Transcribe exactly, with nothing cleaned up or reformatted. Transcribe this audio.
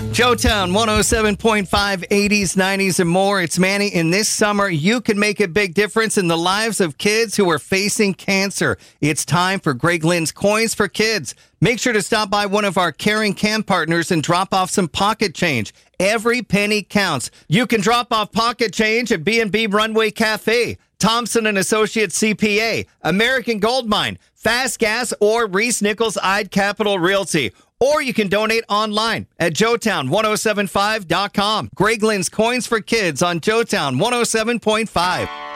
Joetown one oh seven point five, eighties, nineties, and more. It's Manny. In this summer, you can make a big difference in the lives of kids who are facing cancer. It's time for Greg Lynn's Coins for Kids. Make sure to stop by one of our caring camp partners and drop off some pocket change. Every penny counts. You can drop off pocket change at B and B Runway Cafe, Thompson and Associates C P A, American Gold Mine, Fast Gas, or Reese Nichols Ide Capital Realty. Or you can donate online at joetown ten seventy-five dot com. Greg Lynn's Coins for Kids on Joetown one oh seven point five.